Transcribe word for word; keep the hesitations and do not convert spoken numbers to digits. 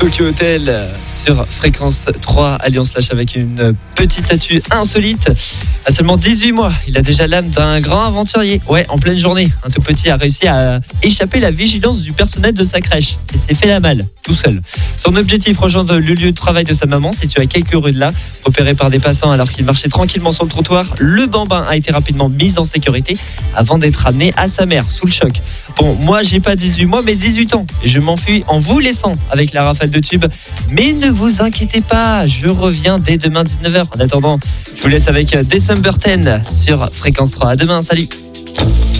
Tokyo Hotel sur Fréquence trois, Alliance Slash avec une petite statue insolite. À seulement dix-huit mois, il a déjà l'âme d'un grand aventurier. Ouais, en pleine journée, un tout petit a réussi à échapper à la vigilance du personnel de sa crèche et s'est fait la malle, tout seul. Son objectif, rejoindre le lieu de travail de sa maman, situé à quelques rues de là. Repéré par des passants alors qu'il marchait tranquillement sur le trottoir, le bambin a été rapidement mis en sécurité avant d'être amené à sa mère, sous le choc. Bon, moi j'ai pas dix-huit mois mais dix-huit ans et je m'enfuis en vous laissant avec la rafale de tubes. Mais ne vous inquiétez pas, je reviens dès demain dix-neuf heures. En attendant, je vous laisse avec December dix sur Fréquence trois. À demain, salut.